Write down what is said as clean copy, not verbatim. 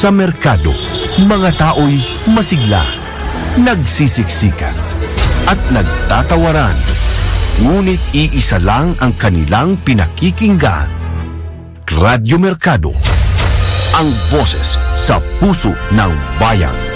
Sa merkado, mga tao'y masigla, nagsisiksikan, at nagtatawaran. Ngunit iisa lang ang kanilang pinakikinggan. Radyo Merkado, ang boses sa puso ng bayan.